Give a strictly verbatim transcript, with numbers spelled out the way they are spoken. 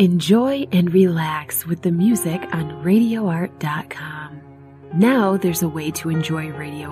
Enjoy and relax with the music on radio art dot com. Now there's a way to enjoy Radio